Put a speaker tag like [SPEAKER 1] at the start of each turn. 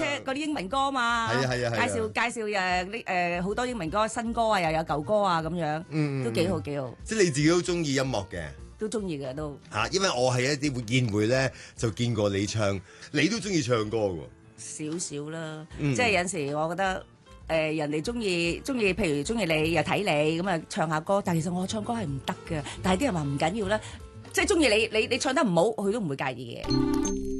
[SPEAKER 1] 聽嗰啲英文歌嘛。
[SPEAKER 2] 係啊
[SPEAKER 1] 介紹呢好多英文歌，新歌啊，又有舊歌啊咁樣，都幾好幾好。
[SPEAKER 2] 即係你自己都中意音樂嘅。
[SPEAKER 1] 都中意嘅都
[SPEAKER 2] 因為我係一啲宴會咧就見過你唱，你都中意唱歌喎。
[SPEAKER 1] 少少啦，即係有陣時我覺得人哋中意，譬如中意你又睇你咁啊唱下歌，但係其實我唱歌係唔得嘅，但係啲人話唔緊要啦，即係中意你唱得唔好，佢都唔會介意嘅。